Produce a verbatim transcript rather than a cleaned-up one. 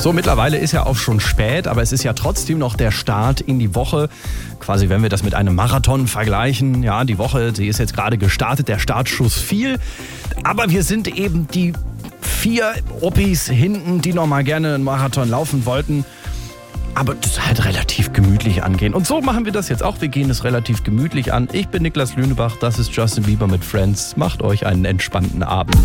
So, mittlerweile ist ja auch schon spät, aber es ist ja trotzdem noch der Start in die Woche. Quasi, wenn wir das mit einem Marathon vergleichen. Ja, die Woche, sie ist jetzt gerade gestartet, der Startschuss fiel. Aber wir sind eben die vier Oppis hinten, die noch mal gerne einen Marathon laufen wollten. Aber das halt relativ gemütlich angehen. Und so machen wir das jetzt auch. Wir gehen es relativ gemütlich an. Ich bin Niklas Lünebach, das ist Justin Bieber mit Friends. Macht euch einen entspannten Abend.